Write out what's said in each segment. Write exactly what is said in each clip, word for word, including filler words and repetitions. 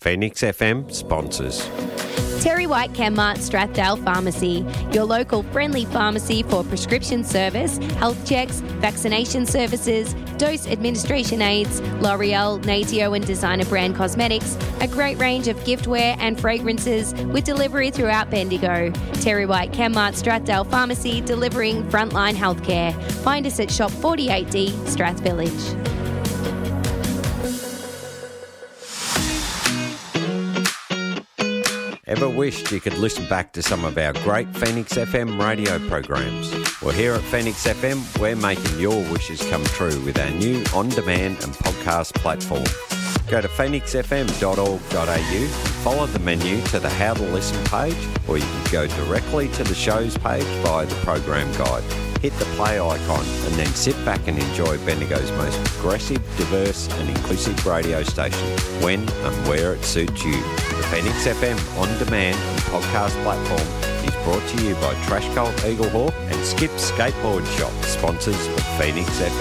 Phoenix F M sponsors. Terry White Chemmart Strathdale Pharmacy, your local friendly pharmacy for prescription service, health checks, vaccination services, dose administration aids, L'Oreal, Natio and designer brand cosmetics, a great range of giftware and fragrances with delivery throughout Bendigo. Terry White Chemmart Strathdale Pharmacy, delivering frontline healthcare. Find us at Shop forty-eight D, Strath Village. Ever wished you could listen back to some of our great Phoenix F M radio programs? Well, here at Phoenix F M, we're making your wishes come true with our new on-demand and podcast platform. Go to phoenix f m dot org dot a u and follow the menu to the How to Listen page, or you can go directly to the shows page via the program guide. Hit the play icon and then sit back and enjoy Bendigo's most progressive, diverse and inclusive radio station when and where it suits you. The Phoenix F M on-demand and podcast platform is brought to you by Trash Cult Eaglehawk and Skip Skateboard Shop, sponsors of Phoenix F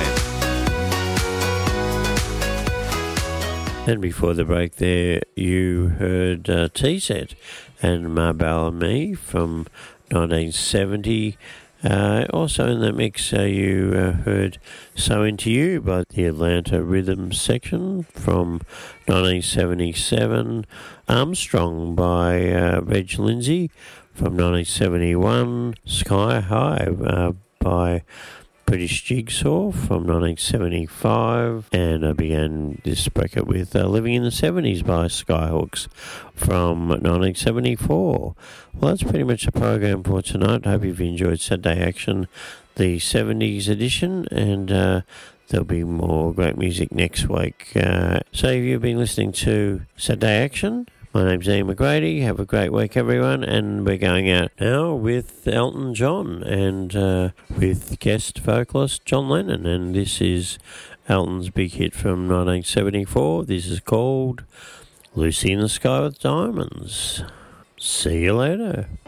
M. And before the break there, you heard uh, T-Set and Marbella and Me from nineteen seventy. Uh, also in the mix, uh, you uh, heard So Into You by the Atlanta Rhythm Section from nineteen seventy-seven. Armstrong by uh, Reg Lindsay from nineteen seventy-one. Sky High uh, by British Jigsaw from nineteen seventy-five, and I began this bracket with uh, Living in the seventies by Skyhawks from nineteen seventy-four. Well, that's pretty much the program for tonight. I hope you've enjoyed Saturday Action, the seventies edition, and uh, there'll be more great music next week. Uh, so you've been listening to Saturday Action. My name's Ian McGrady. Have a great week, everyone. And we're going out now with Elton John and uh, with guest vocalist John Lennon. And this is Elton's big hit from nineteen seventy-four. This is called Lucy in the Sky with Diamonds. See you later.